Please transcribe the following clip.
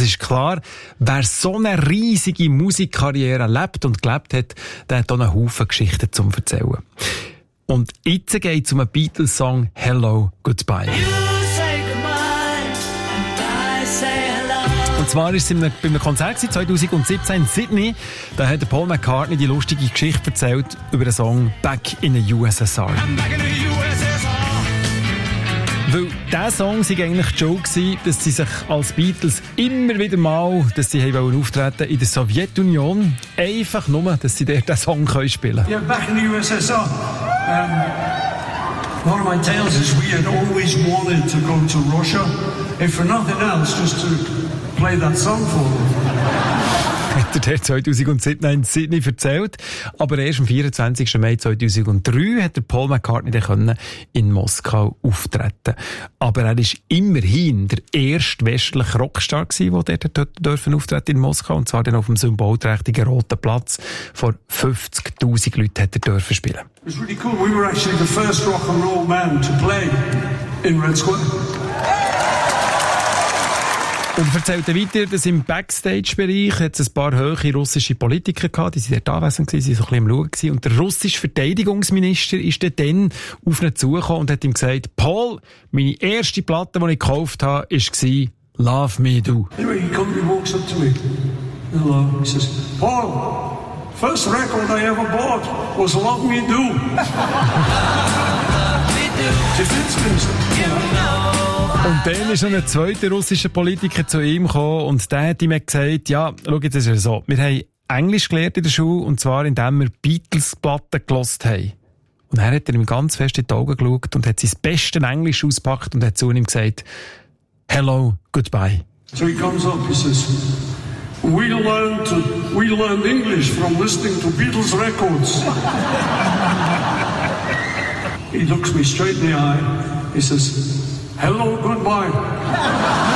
ist klar, wer so eine riesige Musikkarriere erlebt und gelebt hat, der hat auch einen Haufen Geschichten zum Erzählen. Und jetzt geht es um einen Beatles-Song «Hello, Goodbye». Und zwar war es bei einem Konzert 2017 in Sydney. Da hat Paul McCartney die lustige Geschichte erzählt über den Song «Back in the USSR». Weil dieser Song war eigentlich die Joke, dass sie sich als Beatles immer wieder mal, dass sie auftreten in der Sowjetunion, einfach nur, dass sie dort diesen Song spielen können. Yeah, back in the USSR. One of my tales is we had always wanted to go to Russia, if for nothing else, just to play that song for them. Hat er 2017 in Sydney erzählt. Aber erst am 24. Mai 2003 hat der Paul McCartney dann in Moskau auftreten. Aber er ist immerhin der erste westliche Rockstar gewesen, der dort auftreten in Moskau. Und zwar dann auf dem symbolträchtigen Roten Platz. Vor 50.000 Leuten hat er dürfen spielen. It was really cool. We were actually the first rock and roll band to play in Red Square. Und er erzählte weiter, dass im Backstage-Bereich hat es ein paar hohe russische Politiker gehabt, die sind dort anwesend gewesen, so ein bisschen am Schauen gewesen. Und der russische Verteidigungsminister ist dann auf ihn zugekommen und hat ihm gesagt, Paul, meine erste Platte, die ich gekauft habe, war «Love Me Do». Anyway, he walks up to me. Hello. He says, Paul, first record I ever bought was Love Me Do. Und dann ist noch ein zweiter russischer Politiker zu ihm gekommen und der hat ihm gesagt, ja, schau, jetzt ist es so, wir haben Englisch gelernt in der Schule und zwar indem wir Beatles-Platten gehört haben. Und dann hat er ihm ganz fest in die Augen geschaut und hat sein bestes Englisch ausgepackt und hat zu ihm gesagt, «Hello, goodbye». So he comes up, he says, we learned English from listening to Beatles records. He looks me straight in the eye, he says, «Hello, goodbye».